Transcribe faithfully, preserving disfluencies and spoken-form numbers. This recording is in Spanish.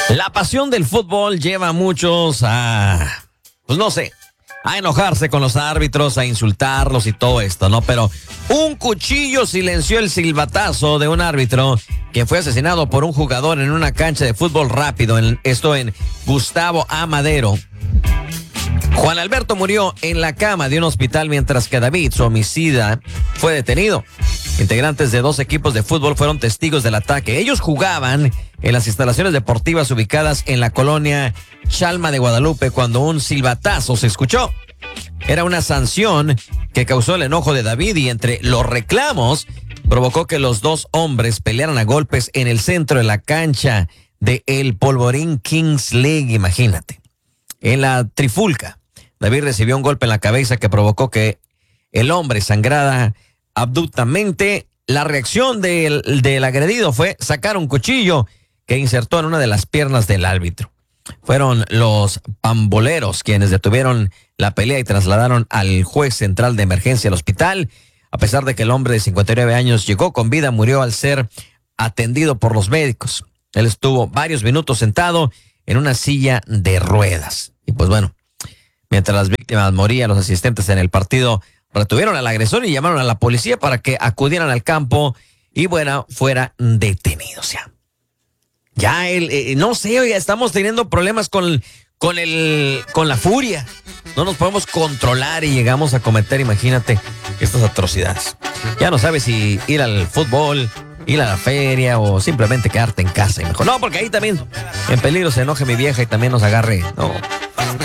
La pasión del fútbol lleva a muchos a, pues no sé, a enojarse con los árbitros, a insultarlos y todo esto, ¿no? Pero un cuchillo silenció el silbatazo de un árbitro que fue asesinado por un jugador en una cancha de fútbol rápido, en, esto en Gustavo A. Madero. Juan Alberto murió en la cama de un hospital mientras que David, su homicida, fue detenido. Integrantes de dos equipos de fútbol fueron testigos del ataque. Ellos jugaban en las instalaciones deportivas ubicadas en la colonia Chalma de Guadalupe cuando un silbatazo se escuchó. Era una sanción que causó el enojo de David y entre los reclamos provocó que los dos hombres pelearan a golpes en el centro de la cancha de El Polvorín Kings League, imagínate. En la trifulca, David recibió un golpe en la cabeza que provocó que el hombre sangrara abruptamente. La reacción del, del agredido fue sacar un cuchillo que insertó en una de las piernas del árbitro. Fueron los pamboleros quienes detuvieron la pelea y trasladaron al juez central de emergencia al hospital. A pesar de que el hombre de cincuenta y nueve años llegó con vida, murió al ser atendido por los médicos. Él estuvo varios minutos sentado en una silla de ruedas. Y pues bueno, mientras las víctimas morían, los asistentes en el partido retuvieron al agresor y llamaron a la policía para que acudieran al campo y bueno, fuera detenido. O sea, ya el, eh, no sé, oiga, estamos teniendo problemas con, con, el, con la furia. No nos podemos controlar y llegamos a cometer, imagínate, estas atrocidades. Ya no sabes si ir al fútbol, ir a la feria o simplemente quedarte en casa. Y mejor, no, porque ahí también en peligro se enoje mi vieja y también nos agarre, no.